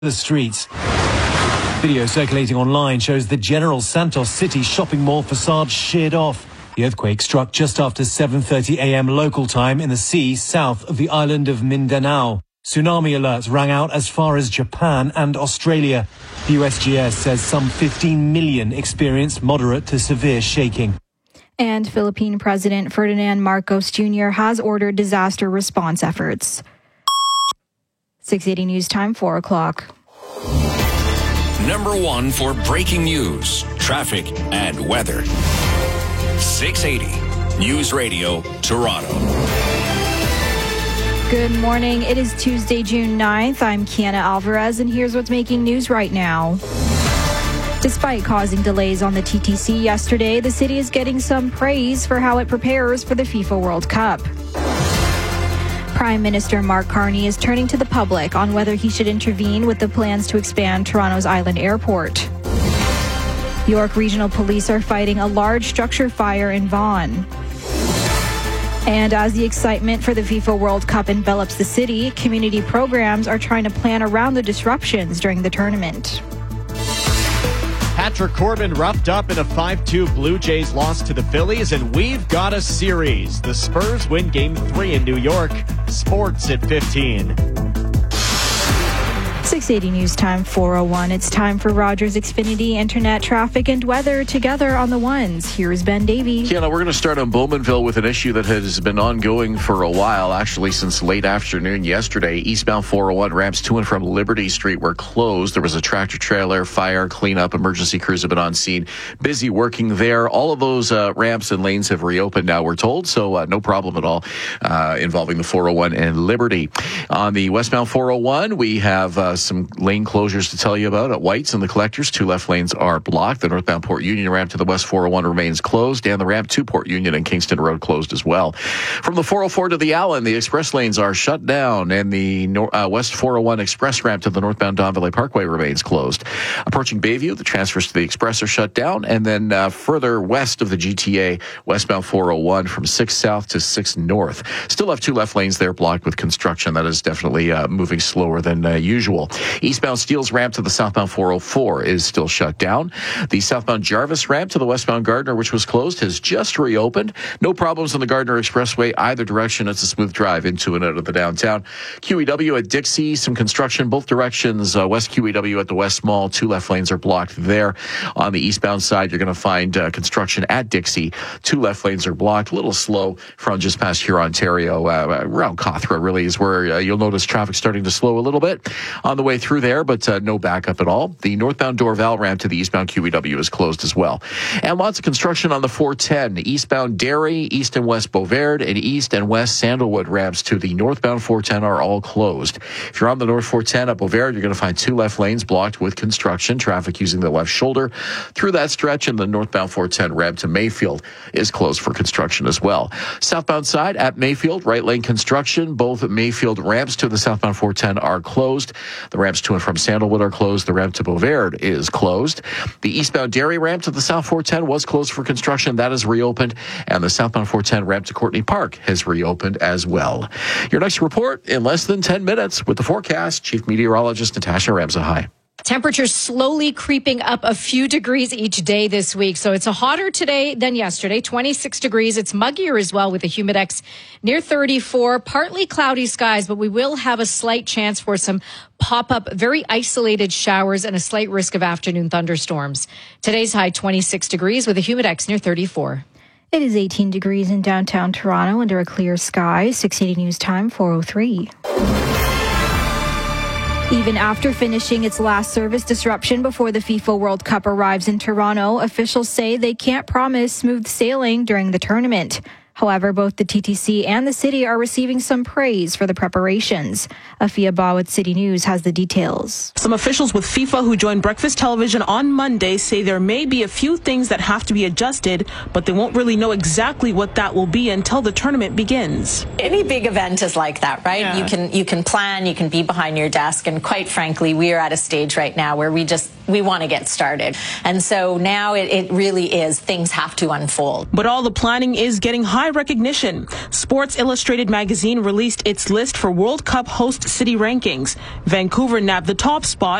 the streets. Video circulating online shows the General Santos City shopping mall facade sheared off. The earthquake struck just after 7:30 a.m. local time in the sea south of the island of Mindanao. Tsunami alerts rang out as far as Japan and Australia. The USGS says some 15 million experienced moderate to severe shaking. And Philippine President Ferdinand Marcos Jr. has ordered disaster response efforts. 680 News Time, 4 o'clock. Number one for breaking news, traffic, and weather. 680 News Radio, Toronto. Good morning. It is Tuesday, June 9th. I'm Kiana Alvarez, and here's what's making news right now. Despite causing delays on the TTC yesterday, the city is getting some praise for how it prepares for the FIFA World Cup. Prime Minister Mark Carney is turning to the public on whether he should intervene with the plans to expand Toronto's Island Airport. York Regional Police are fighting a large structure fire in Vaughan. And as the excitement for the FIFA World Cup envelops the city, community programs are trying to plan around the disruptions during the tournament. Patrick Corbin roughed up in a 5-2 Blue Jays loss to the Phillies, and we've got a series. The Spurs win Game 3 in New York. Sports at 15. 680 News Time, 4:01. It's time for Rogers Xfinity Internet traffic and weather together on the ones. Here's Ben Davey. Kiana, we're going to start on Bowmanville with an issue that has been ongoing for a while, actually since late afternoon yesterday. Eastbound 401 ramps to and from Liberty Street were closed. There was a tractor trailer, fire, cleanup, emergency crews have been on scene, busy working there. All of those ramps and lanes have reopened now, we're told, so no problem at all involving the 401 and Liberty. On the westbound 401, we have some lane closures to tell you about at White's and the Collectors. 2 left lanes are blocked. The northbound Port Union ramp to the west 401 remains closed, and the ramp to Port Union and Kingston Road closed as well. From the 404 to the Allen, the express lanes are shut down, and the west 401 express ramp to the northbound Don Valley Parkway remains closed. Approaching Bayview, the transfers to the express are shut down, and then further west of the GTA, westbound 401 from 6 south to 6 north. Still have 2 left lanes there blocked with construction. That is definitely moving slower than usual. Eastbound Steeles ramp to the southbound 404 is still shut down. The southbound Jarvis ramp to the westbound Gardner, which was closed, has just reopened. No problems on the Gardner Expressway either direction. It's a smooth drive into and out of the downtown. QEW at Dixie, some construction both directions. West QEW at the West Mall, 2 left lanes are blocked there. On the eastbound side, you're going to find construction at Dixie. 2 left lanes are blocked. A little slow from just past here, Ontario. Around Cawthra really is where you'll notice traffic starting to slow a little bit on the way through there, but no backup at all. The northbound Dorval ramp to the eastbound QEW is closed as well. And lots of construction on the 410. Eastbound Derry, east and west Beauvert, and east and west Sandalwood ramps to the northbound 410 are all closed. If you're on the north 410 at Beauvert, you're going to find 2 left lanes blocked with construction. Traffic using the left shoulder through that stretch, and the northbound 410 ramp to Mayfield is closed for construction as well. Southbound side at Mayfield, right lane construction. Both Mayfield ramps to the southbound 410 are closed. The ramps to and from Sandalwood are closed. The ramp to Beauvert is closed. The eastbound Derry ramp to the south 410 was closed for construction. That is reopened. And the southbound 410 ramp to Courtney Park has reopened as well. Your next report in less than 10 minutes with the forecast. Chief Meteorologist Natasha Ramsahai. Temperatures slowly creeping up a few degrees each day this week. So it's hotter today than yesterday, 26 degrees. It's muggier as well with a humidex near 34. Partly cloudy skies, but we will have a slight chance for some pop-up, very isolated showers and a slight risk of afternoon thunderstorms. Today's high 26 degrees with a humidex near 34. It is 18 degrees in downtown Toronto under a clear sky. 680 News Time, 4:03. Even after finishing its last service disruption before the FIFA World Cup arrives in Toronto, officials say they can't promise smooth sailing during the tournament. However, both the TTC and the city are receiving some praise for the preparations. Afia Ba with City News has the details. Some officials with FIFA who joined Breakfast Television on Monday say there may be a few things that have to be adjusted, but they won't really know exactly what that will be until the tournament begins. Any big event is like that, right? Yeah. You can plan, you can be behind your desk, and quite frankly, we are at a stage right now where we we want to get started. And so now it really is, things have to unfold. But all the planning is getting high recognition. Sports Illustrated magazine released its list for World Cup host city rankings. Vancouver nabbed the top spot